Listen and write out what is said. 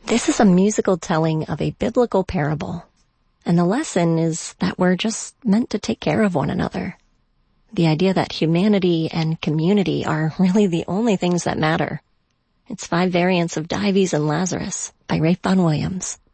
This is a musical telling of a biblical parable, and the lesson is that we're just meant to take care of one another. The idea that humanity and community are really the only things that matter. It's 5 variants of Dives and Lazarus by Rafe Vaughan Williams.